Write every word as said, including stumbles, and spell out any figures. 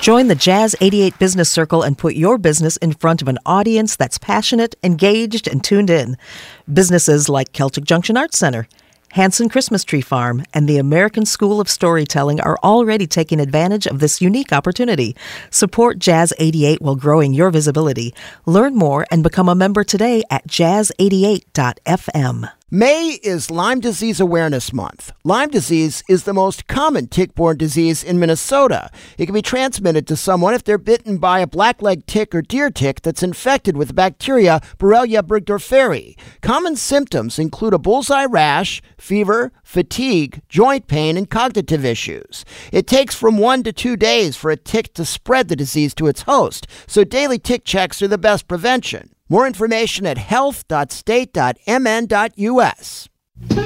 Join the Jazz eighty-eight Business Circle and put your business in front of an audience that's passionate, engaged, and tuned in. Businesses like Celtic Junction Arts Center, Hanson Christmas Tree Farm, and the American School of Storytelling are already taking advantage of this unique opportunity. Support Jazz eighty-eight while growing your visibility. Learn more and become a member today at jazz eighty-eight dot f m. May is Lyme Disease Awareness Month. Lyme disease is the most common tick-borne disease in Minnesota. It can be transmitted to someone if they're bitten by a blackleg tick or deer tick that's infected with the bacteria Borrelia burgdorferi. Common symptoms include a bullseye rash, fever, fatigue, joint pain, and cognitive issues. It takes from one to two days for a tick to spread the disease to its host, so daily tick checks are the best prevention. More information at health dot state dot m n dot u s.